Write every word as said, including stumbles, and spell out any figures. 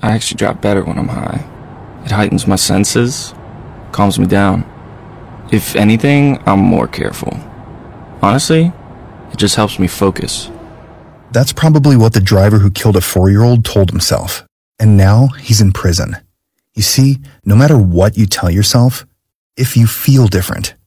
I actually drive better when I'm high. It heightens my senses, calms me down. If anything, I'm more careful. Honestly, it just helps me focus. That's probably what the driver who killed a four-year-old told himself. And now he's in prison. You see, no matter what you tell yourself, if you feel different,